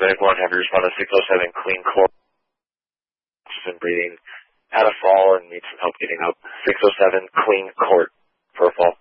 Medical on Heavy respond to 607 clean court. Been breathing, had a fall and needs some help getting up. 607 clean court for a fall.